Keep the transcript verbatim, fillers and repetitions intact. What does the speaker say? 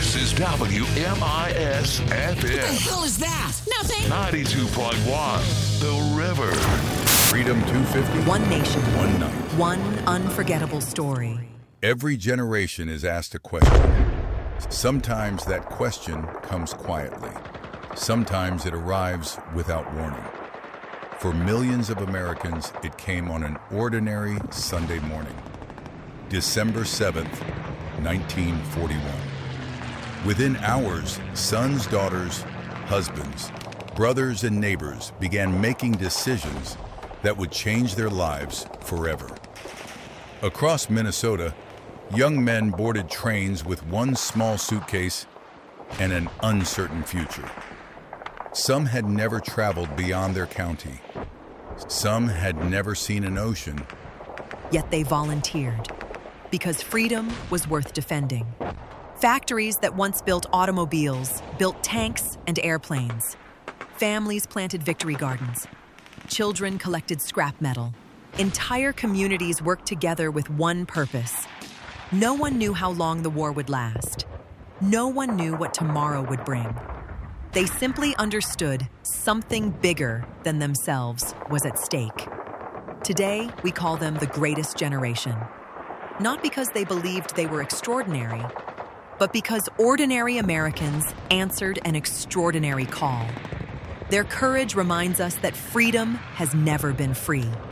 This is W M I S F What the M hell is that? Nothing. ninety-two point one, The River. Freedom two fifty. One nation. One night. One unforgettable story. Every generation is asked a question. Sometimes that question comes quietly. Sometimes it arrives without warning. For millions of Americans, it came on an ordinary Sunday morning, December seventh, nineteen forty-one. Within hours, sons, daughters, husbands, brothers, and neighbors began making decisions that would change their lives forever. Across Minnesota, young men boarded trains with one small suitcase and an uncertain future. Some had never traveled beyond their county. Some had never seen an ocean. Yet they volunteered because freedom was worth defending. Factories that once built automobiles built tanks and airplanes. Families planted victory gardens. Children collected scrap metal. Entire communities worked together with one purpose. No one knew how long the war would last. No one knew what tomorrow would bring. They simply understood something bigger than themselves was at stake. Today, we call them the greatest generation. Not because they believed they were extraordinary, but because ordinary Americans answered an extraordinary call. Their courage reminds us that freedom has never been free.